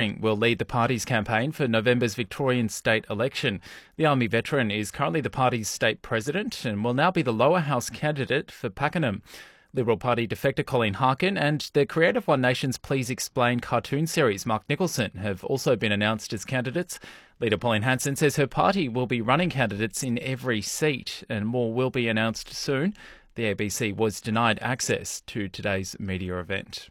Manning will lead the party's campaign for November's Victorian state election. The Army veteran is currently the party's state president and will now be the lower house candidate for Pakenham. Liberal Party defector Colleen Harkin and the creator of One Nation's Please Explain cartoon series, Mark Nicholson, have also been announced as candidates. Leader Pauline Hanson says her party will be running candidates in every seat, and more will be announced soon. The ABC was denied access to today's media event.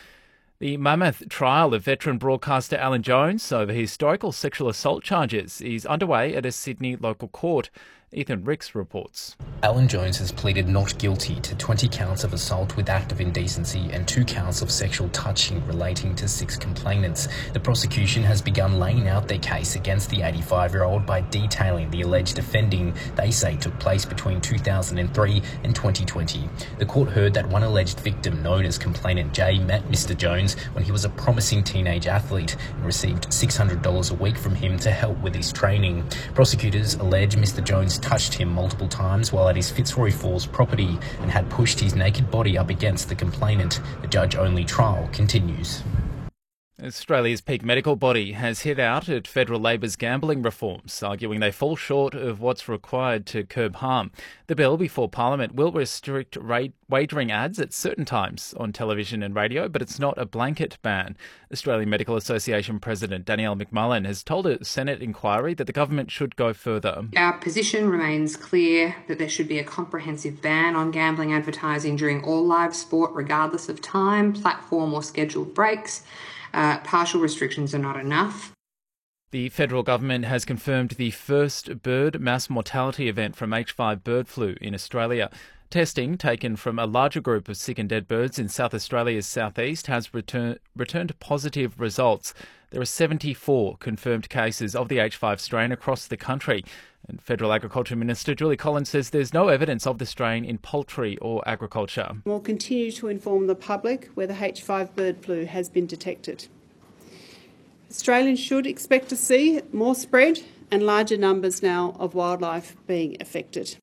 The mammoth trial of veteran broadcaster Alan Jones over historical sexual assault charges is underway at a Sydney local court. Ethan Ricks reports. Alan Jones has pleaded not guilty to 20 counts of assault with act of indecency and 2 counts of sexual touching relating to 6 complainants. The prosecution has begun laying out their case against the 85-year-old by detailing the alleged offending they say took place between 2003 and 2020. The court heard that one alleged victim, known as complainant Jay, met Mr Jones when he was a promising teenage athlete and received $600 a week from him to help with his training. Prosecutors allege Mr Jones touched him multiple times while at his Fitzroy Falls property and had pushed his naked body up against the complainant. The judge-only trial continues. Australia's peak medical body has hit out at Federal Labor's gambling reforms, arguing they fall short of what's required to curb harm. The bill before Parliament will restrict wagering ads at certain times on television and radio, but it's not a blanket ban. Australian Medical Association President Danielle McMullen has told a Senate inquiry that the government should go further. Our position remains clear that there should be a comprehensive ban on gambling advertising during all live sport, regardless of time, platform or scheduled breaks. Partial restrictions are not enough. The federal government has confirmed the first bird mass mortality event from H5 bird flu in Australia. Testing taken from a larger group of sick and dead birds in South Australia's southeast has returned positive results. There are 74 confirmed cases of the H5 strain across the country. And Federal Agriculture Minister Julie Collins says there's no evidence of the strain in poultry or agriculture. We'll continue to inform the public where the H5 bird flu has been detected. Australians should expect to see more spread and larger numbers now of wildlife being affected.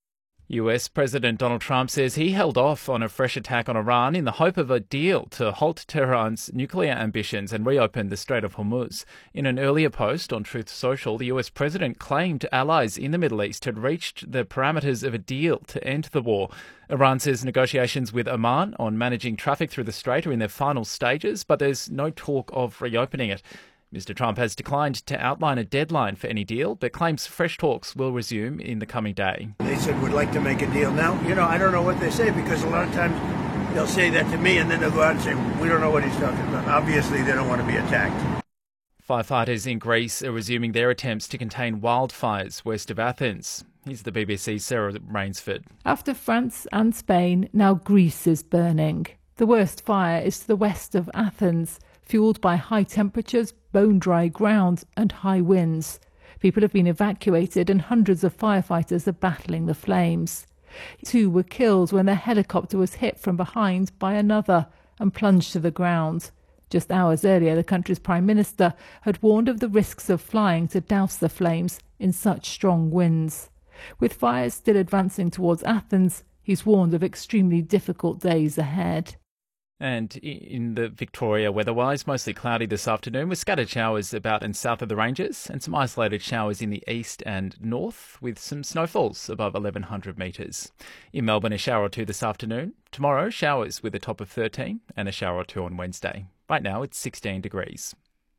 US President Donald Trump says he held off on a fresh attack on Iran in the hope of a deal to halt Tehran's nuclear ambitions and reopen the Strait of Hormuz. In an earlier post on Truth Social, the US president claimed allies in the Middle East had reached the parameters of a deal to end the war. Iran says negotiations with Oman on managing traffic through the strait are in their final stages, but there's no talk of reopening it. Mr Trump has declined to outline a deadline for any deal, but claims fresh talks will resume in the coming day. They said, we'd like to make a deal now. I don't know what they say, because a lot of times they'll say that to me and then they'll go out and say, we don't know what he's talking about. Obviously, they don't want to be attacked. Firefighters in Greece are resuming their attempts to contain wildfires west of Athens. Here's the BBC's Sarah Rainsford. After France and Spain, now Greece is burning. The worst fire is to the west of Athens, fuelled by high temperatures, bone-dry ground and high winds. People have been evacuated and hundreds of firefighters are battling the flames. 2 were killed when their helicopter was hit from behind by another and plunged to the ground. Just hours earlier, the country's Prime Minister had warned of the risks of flying to douse the flames in such strong winds. With fires still advancing towards Athens, he's warned of extremely difficult days ahead. And in the Victoria weather-wise, mostly cloudy this afternoon with scattered showers about and south of the ranges and some isolated showers in the east and north with some snowfalls above 1,100 metres. In Melbourne, a shower or 2 this afternoon. Tomorrow, showers with a top of 13 and a shower or 2 on Wednesday. Right now, it's 16 degrees.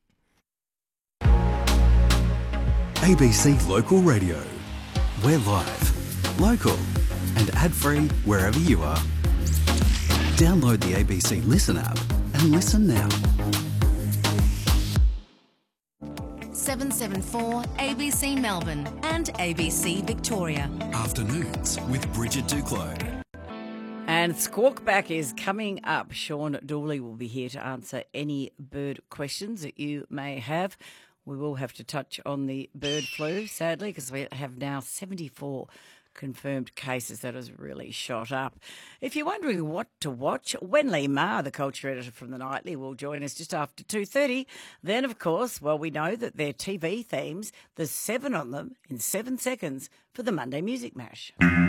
ABC Local Radio. We're live, local and ad-free wherever you are. Download the ABC Listen app and listen now. 774 ABC Melbourne and ABC Victoria. Afternoons with Bridget Duclos. And Squawk Back is coming up. Sean Dooley will be here to answer any bird questions that you may have. We will have to touch on the bird flu, sadly, because we have now 74 confirmed cases. That has really shot up. If you're wondering what to watch, Wenley Ma, the culture editor from The Nightly, will join us just after 2:30. Then, of course, we know that they're TV themes. There's 7 on them in 7 seconds for the Monday Music Mash.